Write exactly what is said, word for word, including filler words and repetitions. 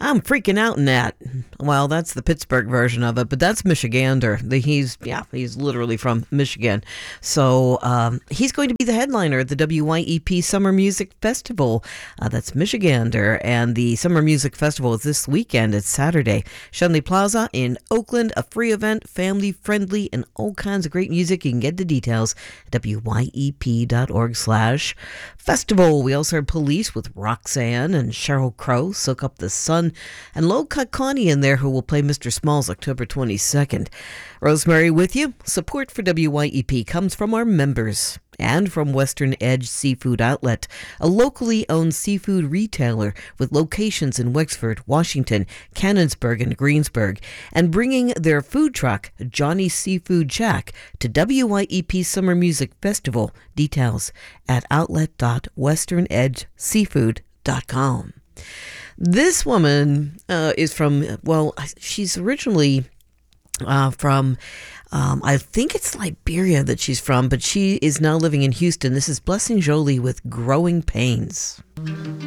I'm freaking out in that. Well, that's the Pittsburgh version of it, but that's Michigander. The, he's, yeah, he's literally from Michigan. So um, he's going to be the headliner at the W Y E P Summer Music Festival. Uh, that's Michigander. And the Summer Music Festival is this weekend. It's Saturday. Shenley Plaza in Oakland, a free event, family friendly, and all kinds of great music. You can get the details at W Y E P dot org slash festival. We also heard Police with Roxanne and Sheryl Crow, Soak Up the Sun, and Low Cut Connie in there, who will play Mister Smalls October twenty-second. Rosemary with you. Support for W Y E P comes from our members and from Western Edge Seafood Outlet, a locally owned seafood retailer with locations in Wexford, Washington, Canonsburg, and Greensburg, and bringing their food truck, Johnny's Seafood Shack, to W Y E P Summer Music Festival. Details at outlet dot western edge seafood dot com. This woman uh, is from, well, she's originally uh, from, um, I think it's Liberia that she's from, but she is now living in Houston. This is Blessing Jolie with Growing Pains.